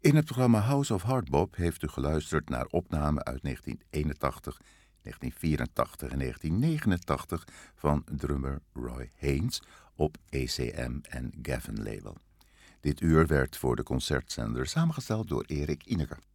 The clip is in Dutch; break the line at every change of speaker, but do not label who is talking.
In het programma House of Hardbop heeft u geluisterd naar opnamen uit 1981, 1984 en 1989 van drummer Roy Haynes op ECM en Geffen label. Dit uur werd voor de concertzender samengesteld door Erik Ineke.